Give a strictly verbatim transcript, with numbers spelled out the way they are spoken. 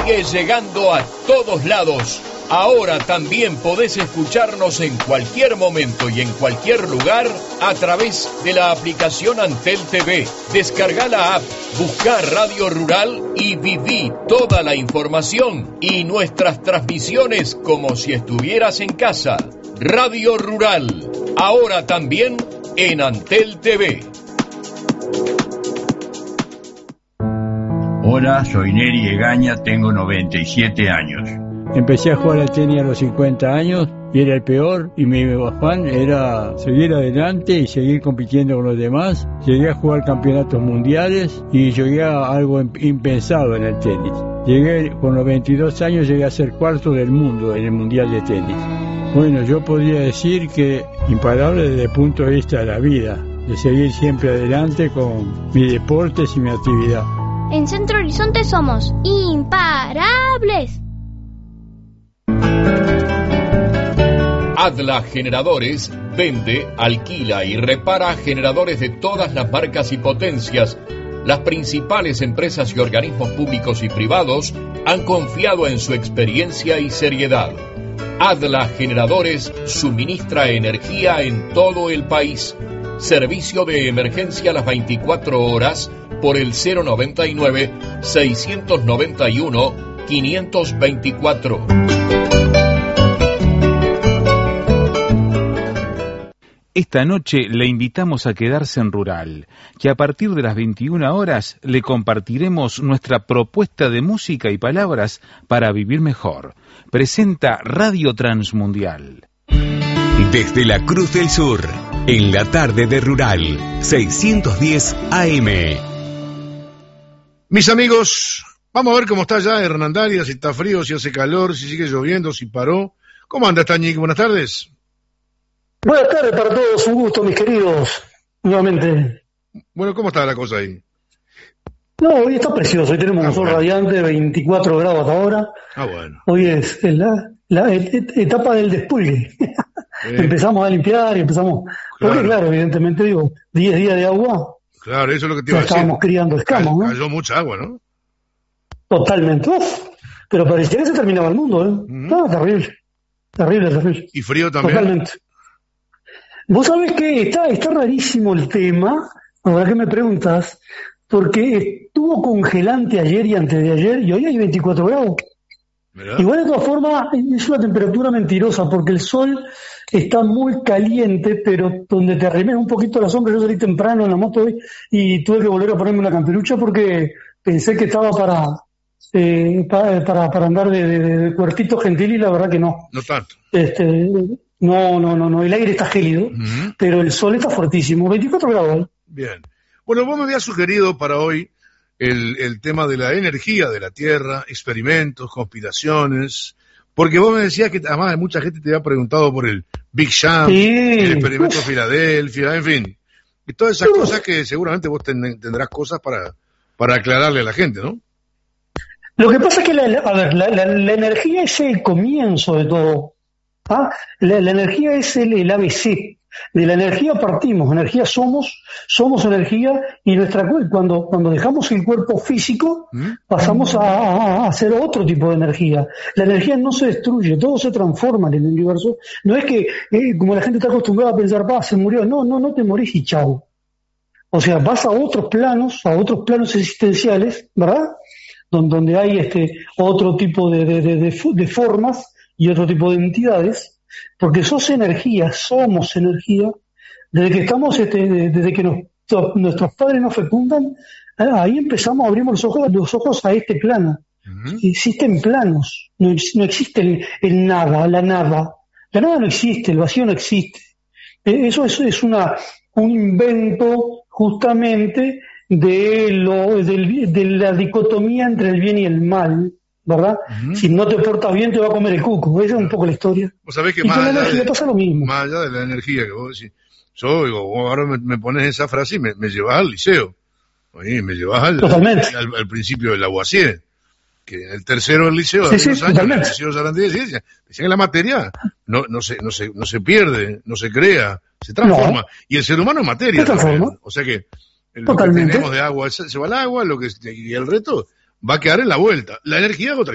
sigue llegando a todos lados. Ahora también podés escucharnos en cualquier momento y en cualquier lugar a través de la aplicación Antel T V. Descarga la app, busca Radio Rural y viví toda la información y nuestras transmisiones como si estuvieras en casa. Radio Rural, ahora también en Antel T V. Hola, soy Neri Egaña, tengo noventa y siete años. Empecé a jugar al tenis a los cincuenta años y era el peor, y mi afán era seguir adelante y seguir compitiendo con los demás. Llegué a jugar campeonatos mundiales y llegué a algo impensado en el tenis. Llegué con los veintidós años, llegué a ser cuarto del mundo en el mundial de tenis. Bueno, yo podría decir que imparable desde el punto de vista de la vida, de seguir siempre adelante con mis deportes y mi actividad. En Centro Horizonte somos imparables. Adla Generadores vende, alquila y repara generadores de todas las marcas y potencias. Las principales empresas y organismos públicos y privados han confiado en su experiencia y seriedad. Adla Generadores suministra energía en todo el país. Servicio de emergencia a las veinticuatro horas por el cero noventa y nueve, seiscientos noventa y uno, quinientos veinticuatro. Esta noche le invitamos a quedarse en Rural, que a partir de las veintiuna horas le compartiremos nuestra propuesta de música y palabras para vivir mejor. Presenta Radio Transmundial. Desde la Cruz del Sur, en la tarde de Rural, seiscientos diez A M. Mis amigos, vamos a ver cómo está ya Hernandaria, si está frío, si hace calor, si sigue lloviendo, si paró. ¿Cómo anda, Tañic? Buenas tardes. Buenas tardes para todos, un gusto, mis queridos, nuevamente. Bueno, ¿cómo está la cosa ahí? No, hoy está precioso, hoy tenemos ah, un sol bueno. radiante, veinticuatro grados hasta ahora. Ah, bueno. Hoy es la, la et, etapa del despulgue. Eh. Empezamos a limpiar y empezamos, claro. Porque claro, evidentemente digo, diez días de agua. Claro, eso es lo que te iba a decir. Estábamos criando escamas, ¿no? Cayó mucha agua, ¿no? Totalmente, uf, pero parecía que se terminaba el mundo, ¿eh? Uh-huh. No, terrible, terrible, terrible. ¿Y frío también? Totalmente. Vos sabés que está, está rarísimo el tema, ahora que me preguntas, porque estuvo congelante ayer y antes de ayer, y hoy hay veinticuatro grados. ¿Verdad? Igual de todas formas, es una temperatura mentirosa, porque el sol está muy caliente, pero donde te arrimes un poquito la sombra, yo salí temprano en la moto hoy, y tuve que volver a ponerme una camperucha porque pensé que estaba para, eh, para, para, para andar de, de, de cuertito gentil, y la verdad que no. No tanto. Este... No, no, no, no, el aire está gélido, uh-huh. Pero el sol está fuertísimo, veinticuatro grados. Bien. Bueno, vos me habías sugerido para hoy el, el tema de la energía de la Tierra, experimentos, conspiraciones, porque vos me decías que además mucha gente te había preguntado por el Big Jam, sí. El experimento Uf. Filadelfia, en fin, y todas esas Uf. cosas que seguramente vos ten, tendrás cosas para, para aclararle a la gente, ¿no? Lo que pasa es que, la, la, a ver, la, la, la energía es el comienzo de todo. Ah, la, la energía es el, el A B C. De la energía partimos, energía somos, somos energía, y nuestra cuando cuando dejamos el cuerpo físico pasamos a, a, a hacer otro tipo de energía. La energía no se destruye, todo se transforma en el universo. No es que, eh, como la gente está acostumbrada a pensar, va, se murió. No, no, no te morís y chau. O sea, vas a otros planos, a otros planos existenciales, ¿verdad? Donde, donde hay este otro tipo de, de, de, de, de formas y otro tipo de entidades, porque sos energía, somos energía, desde que estamos, este, desde que nos, nuestros padres nos fecundan, ahí empezamos, abrimos los ojos, los ojos a este plano. Uh-huh. Existen planos, no, no existe el, el nada, la nada, la nada no existe, el vacío no existe. Eso es, es una, un invento justamente de, lo, de, de la dicotomía entre el bien y el mal, ¿verdad? Uh-huh. Si no te portas bien te va a comer el cuco. Esa es un poco la historia. Vos sabés que y más con la allá, energía de, pasa lo mismo. Más allá de la energía que vos decís, yo digo, ahora me, me pones esa frase y me, me llevas al liceo. Oye, me llevas al, al, al, al principio del Lavoisier, que en el tercero del liceo, de sí, algunos sí, años, totalmente. en el liceo Sarandí, decían que la materia no, no, se, no, se, no se pierde, no se crea, se transforma. No. Y el ser humano es materia. Se transforma. O sea que lo totalmente. Que tenemos de agua, se va al agua, lo que y el resto va a quedar en la vuelta. La energía es otra